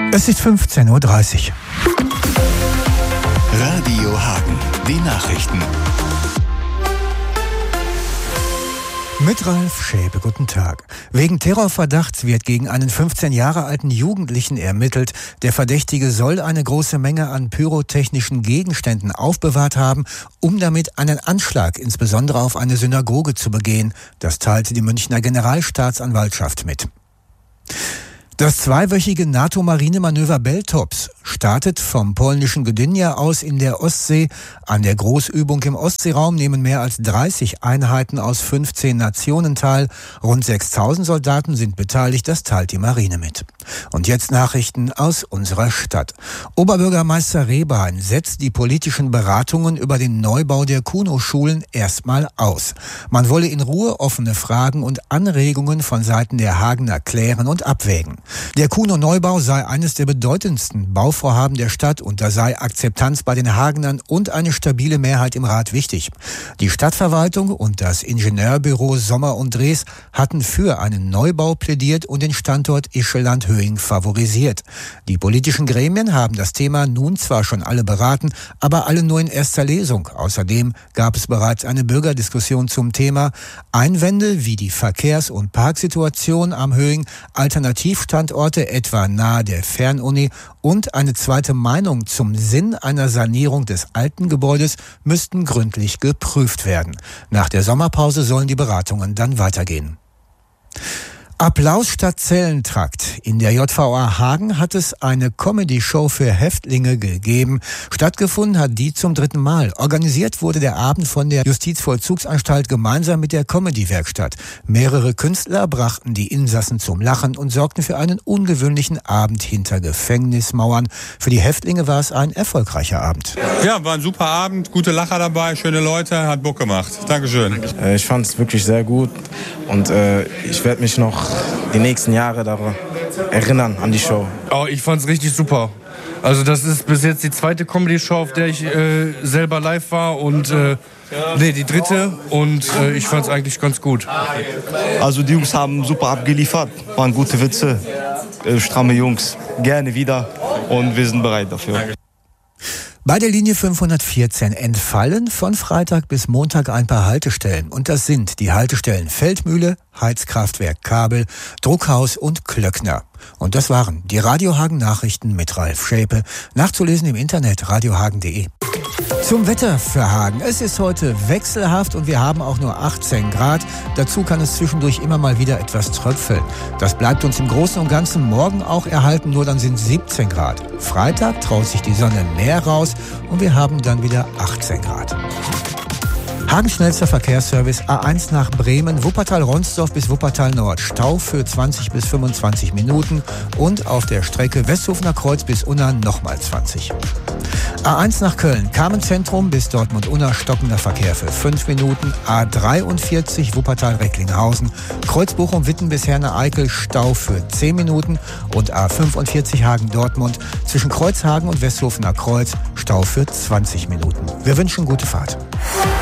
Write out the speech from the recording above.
Es ist 15:30 Uhr. Radio Hagen, die Nachrichten. Mit Ralf Schäpe, guten Tag. Wegen Terrorverdachts wird gegen einen 15 Jahre alten Jugendlichen ermittelt. Der Verdächtige soll eine große Menge an pyrotechnischen Gegenständen aufbewahrt haben, um damit einen Anschlag, insbesondere auf eine Synagoge, zu begehen. Das teilte die Münchner Generalstaatsanwaltschaft mit. Das zweiwöchige NATO-Marinemanöver Beltops startet vom polnischen Gdynia aus in der Ostsee. An der Großübung im Ostseeraum nehmen mehr als 30 Einheiten aus 15 Nationen teil. Rund 6.000 Soldaten sind beteiligt, das teilt die Marine mit. Und jetzt Nachrichten aus unserer Stadt. Oberbürgermeister Rehbein setzt die politischen Beratungen über den Neubau der Kuno-Schulen erstmal aus. Man wolle in Ruhe offene Fragen und Anregungen von Seiten der Hagener klären und abwägen. Der Kuno-Neubau sei eines der bedeutendsten Bauvorhaben der Stadt und da sei Akzeptanz bei den Hagenern und eine stabile Mehrheit im Rat wichtig. Die Stadtverwaltung und das Ingenieurbüro Sommer und Drees hatten für einen Neubau plädiert und den Standort Ischeland-Höing favorisiert. Die politischen Gremien haben das Thema nun zwar schon alle beraten, aber alle nur in erster Lesung. Außerdem gab es bereits eine Bürgerdiskussion zum Thema. Einwände wie die Verkehrs- und Parksituation am Höing, Alternativstandorte etwa nahe der Fernuni und eine zweite Meinung zum Sinn einer Sanierung des alten Gebäudes müssten gründlich geprüft werden. Nach der Sommerpause sollen die Beratungen dann weitergehen. Applaus statt Zellentrakt. In der JVA Hagen hat es eine Comedy-Show für Häftlinge gegeben. Stattgefunden hat die zum 3. Mal. Organisiert wurde der Abend von der Justizvollzugsanstalt gemeinsam mit der Comedy-Werkstatt. Mehrere Künstler brachten die Insassen zum Lachen und sorgten für einen ungewöhnlichen Abend hinter Gefängnismauern. Für die Häftlinge war es ein erfolgreicher Abend. Ja, war ein super Abend, gute Lacher dabei, schöne Leute, hat Bock gemacht. Dankeschön. Ich fand es wirklich sehr gut und ich werde mich noch die nächsten Jahre daran erinnern an die Show. Oh, ich fand's richtig super. Also das ist bis jetzt die zweite Comedy-Show, auf der ich selber live war und die dritte und ich fand's eigentlich ganz gut. Also die Jungs haben super abgeliefert, waren gute Witze, stramme Jungs, gerne wieder und wir sind bereit dafür. Bei der Linie 514 entfallen von Freitag bis Montag ein paar Haltestellen. Und das sind die Haltestellen Feldmühle, Heizkraftwerk Kabel, Druckhaus und Klöckner. Und das waren die Radio Hagen Nachrichten mit Ralf Schäpe. Nachzulesen im Internet radiohagen.de. Zum Wetter für Hagen. Es ist heute wechselhaft und wir haben auch nur 18 Grad. Dazu kann es zwischendurch immer mal wieder etwas tröpfeln. Das bleibt uns im Großen und Ganzen morgen auch erhalten, nur dann sind 17 Grad. Freitag traut sich die Sonne mehr raus und wir haben dann wieder 18 Grad. Hagen schnellster Verkehrsservice A1 nach Bremen, Wuppertal-Ronsdorf bis Wuppertal-Nord. Stau für 20 bis 25 Minuten und auf der Strecke Westhofener Kreuz bis Unna nochmal 20. A1 nach Köln, Kamenz-Zentrum bis Dortmund-Unna, stockender Verkehr für 5 Minuten. A43 Wuppertal-Recklinghausen, Kreuz-Bochum-Witten bis Herne-Eickel, Stau für 10 Minuten. Und A45 Hagen-Dortmund, zwischen Kreuzhagen und Westhofener Kreuz, Stau für 20 Minuten. Wir wünschen gute Fahrt.